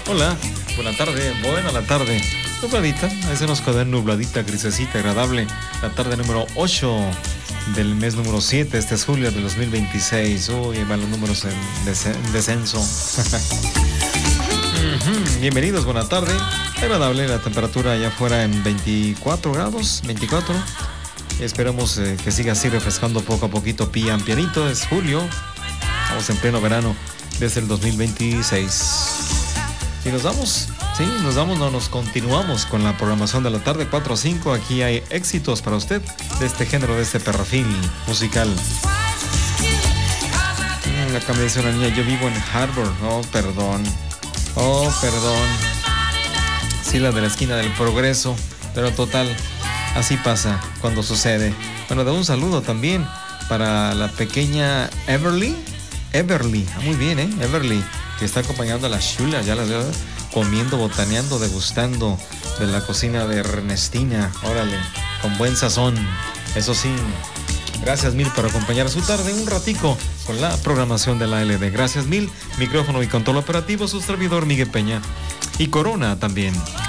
Hola, buena tarde, buena la tarde. Nubladita, ahí se nos quedó nubladita, grisecita, agradable. La tarde número 8 del mes número 7, este es julio de 2026. Uy, van los números en descenso. Bienvenidos, buena tarde. Agradable, la temperatura allá afuera en 24 grados, 24. Esperamos que siga así refrescando poco a poquito, pianito. Es julio, estamos en pleno verano desde el 2026. Y nos vamos, sí, nos continuamos con la programación de la tarde 4 a 5. Aquí hay éxitos para usted de este género, de este perfil musical. Acá me dice una niña, yo vivo en Harbor. Oh, perdón. Sí, la de la esquina del Progreso, pero total, así pasa cuando sucede. Bueno, da un saludo también para la pequeña Everly, muy bien, Everly, que está acompañando a la Shula, ya las veo comiendo, botaneando, degustando de la cocina de Ernestina, órale, con buen sazón, eso sí. Gracias mil por acompañar su tarde un ratico con la programación de la LD. Gracias mil, micrófono y control operativo, su servidor Miguel Peña y Corona también.